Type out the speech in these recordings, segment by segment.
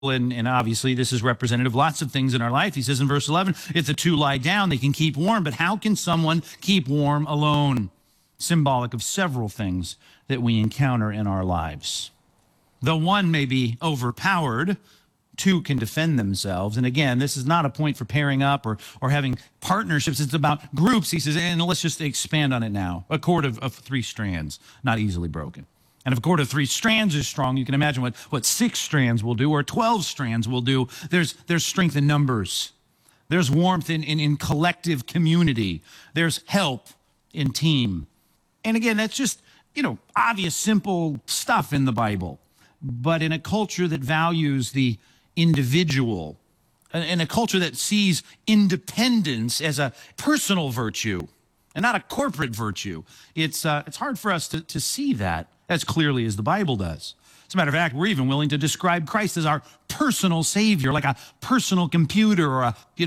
and obviously this is representative of lots of things in our life. He says in verse 11, if the two lie down, they can keep warm, but how can someone keep warm alone? Symbolic of several things that we encounter in our lives. Though one may be overpowered, two can defend themselves. And again, this is not a point for pairing up or having partnerships. It's about groups, he says, and let's just expand on it now. A cord of 3 strands, not easily broken. And if a cord of 3 strands is strong, you can imagine what 6 strands will do or 12 strands will do. There's strength in numbers. There's warmth in collective community. There's help in team. And again, that's just, obvious, simple stuff in the Bible. But in a culture that values the individual, in a culture that sees independence as a personal virtue and not a corporate virtue, it's hard for us to see that as clearly as the Bible does. As a matter of fact, we're even willing to describe Christ as our personal Savior, like a personal computer or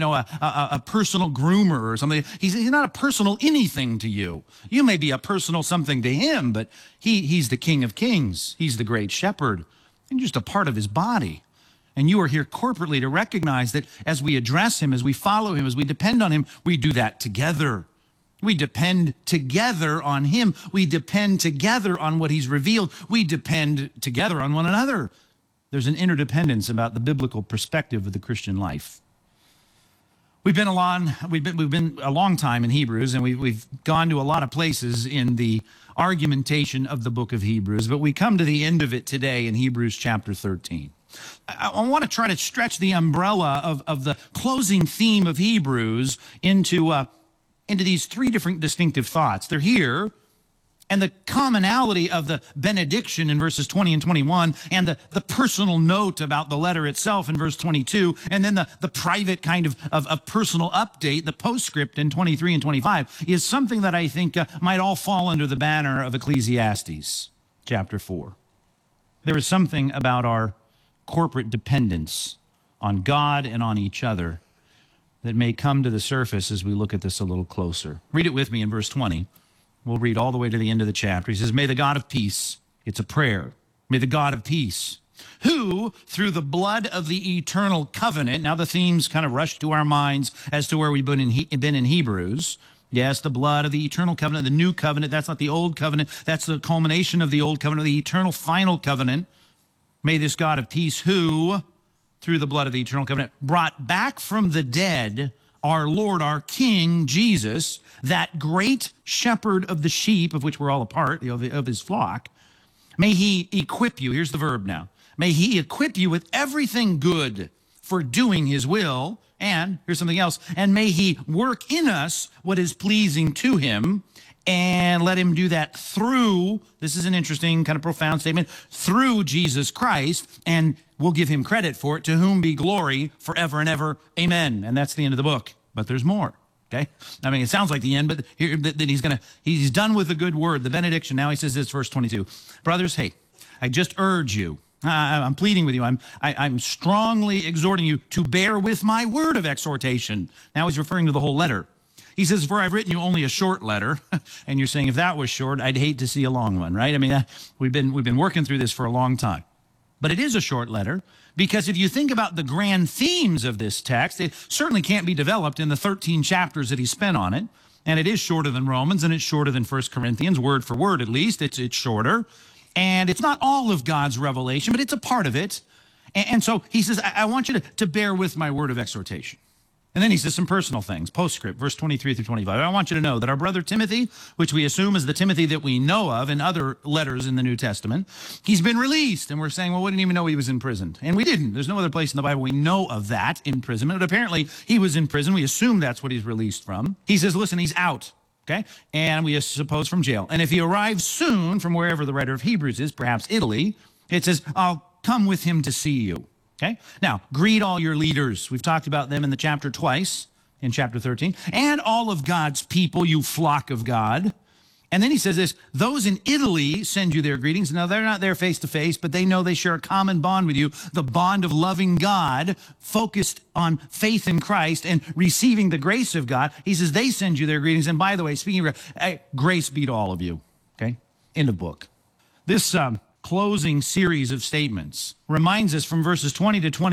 a personal groomer or something. He's not a personal anything to you. You may be a personal something to him, but he's the King of Kings. He's the great shepherd. And you're just a part of his body. And you are here corporately to recognize that as we address him, as we follow him, as we depend on him, we do that together. We depend together on him. We depend together on what he's revealed. We depend together on one another. There's an interdependence about the biblical perspective of the Christian life. We've been a long time in Hebrews, and we've gone to a lot of places in the argumentation of the book of Hebrews, but we come to the end of it today in Hebrews chapter 13. I want to try to stretch the umbrella of the closing theme of Hebrews into these 3 different distinctive thoughts. They're here, and the commonality of the benediction in verses 20 and 21, and the personal note about the letter itself in verse 22, and then the private kind of personal update, the postscript in 23 and 25, is something that I think might all fall under the banner of Ecclesiastes chapter 4. There is something about our corporate dependence on God and on each other that may come to the surface as we look at this a little closer. Read it with me in verse 20. We'll read all the way to the end of the chapter. He says, may the God of peace, it's a prayer, may the God of peace, who through the blood of the eternal covenant, now the themes kind of rush to our minds as to where we've been in Hebrews. Yes, the blood of the eternal covenant, the new covenant, that's not the old covenant, that's the culmination of the old covenant, the eternal final covenant. May this God of peace, who through the blood of the eternal covenant brought back from the dead our Lord, our King, Jesus, that great shepherd of the sheep, of which we're all a part, of his flock, may he equip you, here's the verb now, may he equip you with everything good for doing his will, and here's something else, and may he work in us what is pleasing to him, and let him do that through, this is an interesting kind of profound statement, through Jesus Christ, and we'll give him credit for it, to whom be glory forever and ever. Amen. And that's the end of the book. But there's more. Okay? I mean, it sounds like the end, but here that he's done with the good word, the benediction. Now he says this, verse 22. Brothers, hey, I just urge you, I'm pleading with you, I'm strongly exhorting you to bear with my word of exhortation. Now he's referring to the whole letter. He says, for I've written you only a short letter. And you're saying, if that was short, I'd hate to see a long one, right? I mean, we've been working through this for a long time. But it is a short letter, because if you think about the grand themes of this text, it certainly can't be developed in the 13 chapters that he spent on it. And it is shorter than Romans, and it's shorter than 1 Corinthians, word for word at least. It's shorter. And it's not all of God's revelation, but it's a part of it. And so he says, I want you to bear with my word of exhortation. And then he says some personal things, postscript, verse 23 through 25. I want you to know that our brother Timothy, which we assume is the Timothy that we know of in other letters in the New Testament, he's been released. And we're saying, well, we didn't even know he was imprisoned. And we didn't. There's no other place in the Bible we know of that imprisonment. But apparently he was in prison. We assume that's what he's released from. He says, listen, he's out. Okay? And we suppose from jail. And if he arrives soon from wherever the writer of Hebrews is, perhaps Italy, it says, I'll come with him to see you. Okay? Now, greet all your leaders. We've talked about them in the chapter twice, in chapter 13. And all of God's people, you flock of God. And then he says this, those in Italy send you their greetings. Now, they're not there face to face, but they know they share a common bond with you, the bond of loving God, focused on faith in Christ and receiving the grace of God. He says they send you their greetings. And by the way, speaking of grace be to all of you. Okay? End of book. This closing series of statements reminds us from verses 20 to 20.